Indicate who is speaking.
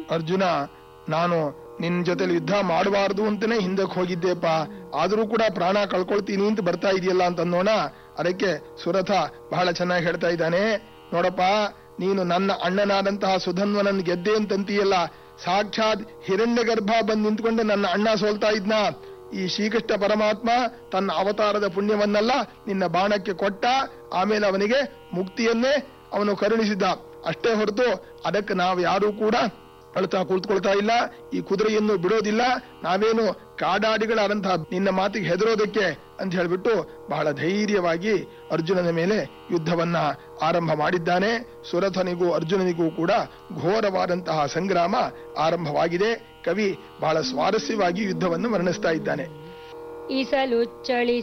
Speaker 1: ಅರ್ಜುನ, ನಾನು ನಿನ್ ಜೊತೆಲಿ ಯುದ್ಧ ಮಾಡಬಾರ್ದು ಅಂತಾನೆ ಹಿಂದಕ್ಕೆ ಹೋಗಿದ್ದೆಪ್ಪ, ಆದ್ರೂ ಕೂಡ ಪ್ರಾಣ ಕಳ್ಕೊಳ್ತೀನಿ ಅಂತ ಬರ್ತಾ ಇದೆಯಲ್ಲ ಅಂತ ಅನ್ನೋಣ. ಅದಕ್ಕೆ ಸುರಥ ಬಹಳ ಚೆನ್ನಾಗಿ ಹೇಳ್ತಾ ಇದ್ದಾನೆ, ನೋಡಪ್ಪ, ನೀನು ನನ್ನ ಅಣ್ಣನಾದಂತಹ ಸುಧನ್ವನನ್ ಗೆದ್ದೆ ಅಂತಂತೀಯಲ್ಲ, ಸಾಕ್ಷಾತ್ ಹಿರಣ್ಯ ಗರ್ಭ ಬಂದು ನಿಂತ್ಕೊಂಡು ನನ್ನ ಅಣ್ಣ ಸೋಲ್ತಾ ಇದ್ನ. ಈ ಶ್ರೀಕೃಷ್ಣ ಪರಮಾತ್ಮ ತನ್ನ ಅವತಾರದ ಪುಣ್ಯವನ್ನೆಲ್ಲ ನಿನ್ನ ಬಾಣಕ್ಕೆ ಕೊಟ್ಟ, ಆಮೇಲೆ ಅವನಿಗೆ ಮುಕ್ತಿಯನ್ನೇ ಅವನು ಕರುಣಿಸಿದ್ದ. ಅಷ್ಟೇ ಹೊರತು ಅದಕ್ಕೆ ನಾವು ಯಾರೂ ಕೂಡ ಅಳ್ತಾ ಕುಳಿತುಕೊಳ್ತಾ ಇಲ್ಲ, ಈ ಕುದುರೆಯನ್ನು ಬಿಡೋದಿಲ್ಲ, ನಾವೇನು ಕಾಡಾಡಿಗಳಾದಂತಹ ನಿನ್ನ ಮಾತಿಗೆ ಹೆದರೋದಕ್ಕೆ ಅಂತ ಹೇಳ್ಬಿಟ್ಟು ಬಹಳ ಧೈರ್ಯವಾಗಿ ಅರ್ಜುನನ ಮೇಲೆ ಯುದ್ಧವನ್ನ ಆರಂಭ ಮಾಡಿದ್ದಾನೆ. ಸುರಥನಿಗೂ ಅರ್ಜುನನಿಗೂ ಕೂಡ ಘೋರವಾದಂತಹ ಸಂಗ್ರಾಮ ಆರಂಭವಾಗಿದೆ. ಕವಿ ಬಹಳ ಸ್ವಾರಸ್ಯವಾಗಿ ಯುದ್ಧವನ್ನು ವರ್ಣಿಸ್ತಾ ಇದ್ದಾನೆ.
Speaker 2: ಈಸಲು ಚಳಿ